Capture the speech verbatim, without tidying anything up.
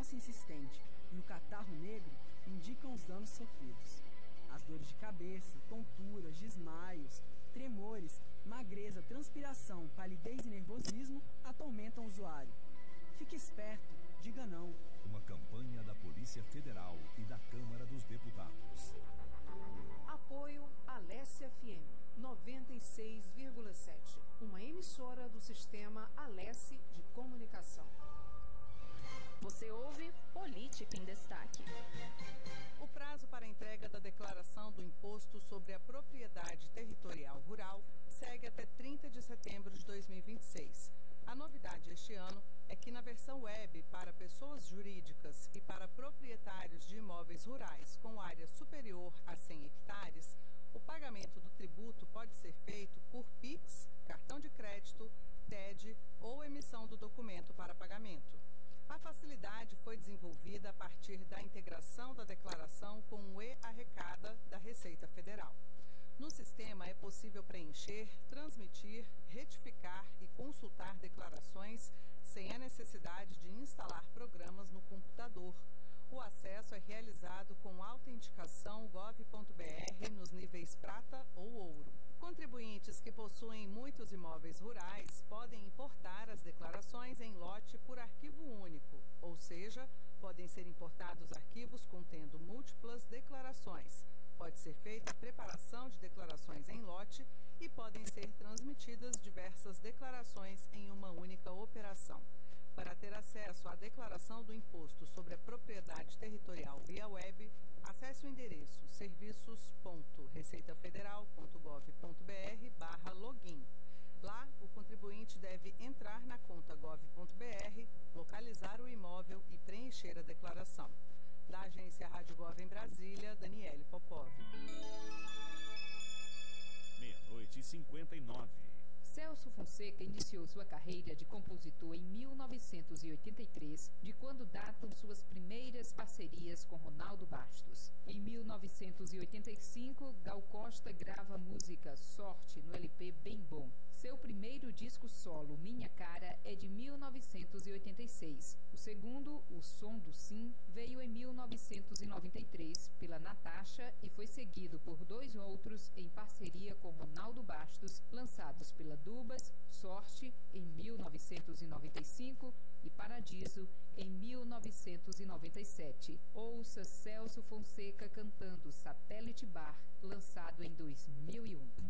tosse insistente e o catarro negro indicam os danos sofridos. As dores de cabeça, tonturas, desmaios, tremores, magreza, transpiração, palidez e nervosismo atormentam o usuário. Fique esperto, diga não. Uma campanha da Polícia Federal e da Câmara dos Deputados. Apoio Alesse F M noventa e seis vírgula sete, uma emissora do Sistema Alesse de Comunicação. Você ouve Política em Destaque. O prazo para a entrega da declaração do Imposto sobre a Propriedade Territorial Rural segue até trinta de setembro de dois mil e vinte e seis. A novidade este ano é que na versão web para pessoas jurídicas e para proprietários de imóveis rurais com área superior a cem hectares, o pagamento do tributo pode ser feito por Pix, cartão de crédito, T E D ou emissão do documento para pagamento. A facilidade foi desenvolvida a partir da integração da declaração com o e-Arrecada da Receita Federal. No sistema é possível preencher, transmitir, retificar e consultar declarações sem a necessidade de instalar programas no computador. O acesso é realizado com autenticação gov ponto br nos níveis prata ou ouro. Contribuintes que possuem muitos imóveis rurais podem importar as declarações em lote por arquivo único, ou seja, podem ser importados arquivos contendo múltiplas declarações. Pode ser feita a preparação de declarações em lote e podem ser transmitidas diversas declarações em uma única operação. Para ter acesso à declaração do Imposto sobre a Propriedade Territorial via web, acesse o endereço serviços ponto receitafederal ponto gov ponto br barra login. Lá, o contribuinte deve entrar na conta gov ponto br, localizar o imóvel e preencher a declaração. Da agência Rádio Gov em Brasília, Daniele Popov. Meia-noite e cinquenta e nove. Celso Fonseca iniciou sua carreira de compositor em mil novecentos e oitenta e três, de quando datam suas primeiras parcerias com Ronaldo Bastos. Em mil novecentos e oitenta e cinco, Gal Costa grava a música Sorte no L P Bem Bom. Seu primeiro disco solo, Minha Cara, é de mil novecentos e oitenta e seis. O segundo, O Som do Sim, veio em mil novecentos e noventa e três pela Natasha e foi seguido por dois outros em parceria com Ronaldo Bastos, lançados pela Dubas, Sorte em mil novecentos e noventa e cinco e Paradiso em mil novecentos e noventa e sete. Ouça Celso Fonseca cantando Satélite Bar, lançado em dois mil e um.